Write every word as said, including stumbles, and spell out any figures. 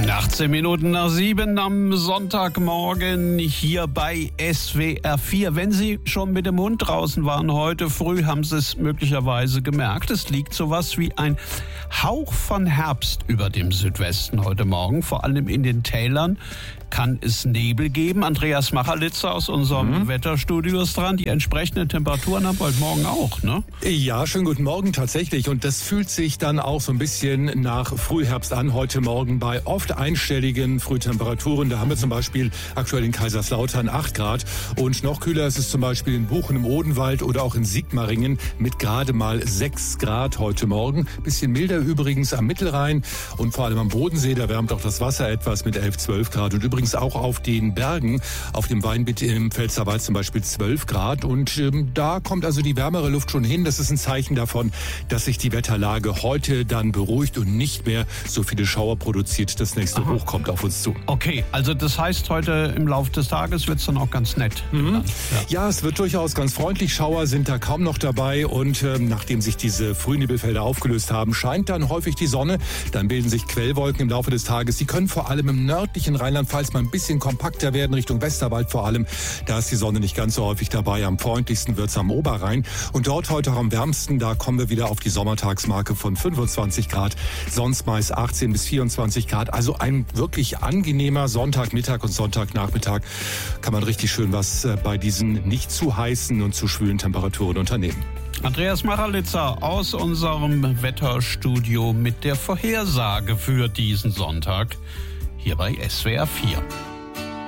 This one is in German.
achtzehn Minuten nach sieben am Sonntagmorgen hier bei S W R vier. Wenn Sie schon mit dem Hund draußen waren heute früh, haben Sie es möglicherweise gemerkt. Es liegt sowas wie ein Hauch von Herbst über dem Südwesten heute Morgen. Vor allem in den Tälern kann es Nebel geben. Andreas Machalitzer aus unserem mhm. Wetterstudio ist dran. Die entsprechenden Temperaturen haben wir heute Morgen auch, ne? Ja, schönen guten Morgen tatsächlich. Und das fühlt sich dann auch so ein bisschen nach Frühherbst an heute Morgen bei oft einstelligen Frühtemperaturen. Da haben wir zum Beispiel aktuell in Kaiserslautern acht Grad. Und noch kühler ist es zum Beispiel in Buchen im Odenwald oder auch in Sigmaringen mit gerade mal sechs Grad heute Morgen. Bisschen milder übrigens am Mittelrhein und vor allem am Bodensee. Da wärmt auch das Wasser etwas mit elf, zwölf Grad. Und übrigens auch auf den Bergen, auf dem Weinbiet im Pfälzerwald zum Beispiel zwölf Grad. Und ähm, da kommt also die wärmere Luft schon hin. Das ist ein Zeichen davon, dass sich die Wetterlage heute dann beruhigt und nicht mehr so viele Schauer produziert. Das nächste Aha. Hoch kommt auf uns zu. Okay, also das heißt, heute im Laufe des Tages wird es dann auch ganz nett. Mhm. Ja. ja, es wird durchaus ganz freundlich. Schauer sind da kaum noch dabei. Und ähm, nachdem sich diese Frühnebelfelder aufgelöst haben, scheint dann häufig die Sonne. Dann bilden sich Quellwolken im Laufe des Tages. Die können vor allem im nördlichen Rheinland-Pfalz mal ein bisschen kompakter werden, Richtung Westerwald vor allem. Da ist die Sonne nicht ganz so häufig dabei. Am freundlichsten wird es am Oberrhein. Und dort heute auch am wärmsten, da kommen wir wieder auf die Sommertagsmarke von fünfundzwanzig Grad. Sonst meist achtzehn bis vierundzwanzig Grad. Also ein wirklich angenehmer Sonntagmittag und Sonntagnachmittag. Kann man richtig schön was bei diesen nicht zu heißen und zu schwülen Temperaturen unternehmen. Andreas Machalitzer aus unserem Wetterstudio mit der Vorhersage für diesen Sonntag hier bei S W R vier.